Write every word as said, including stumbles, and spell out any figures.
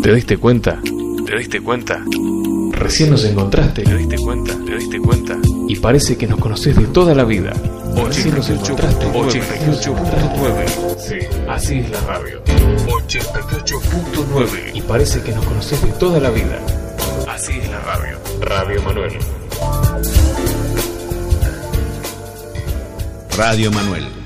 ¿Te diste cuenta? ¿Te diste cuenta? Recién nos encontraste. ¿Te diste cuenta? ¿Te diste cuenta? Y parece que nos conocés de toda la vida. Recién nos encontraste. ochenta y ocho punto nueve. Sí, así es la radio. ochenta y ocho punto nueve. Y parece que nos conocés de toda la vida. Así es la radio. Radio Manuel. Radio Manuel.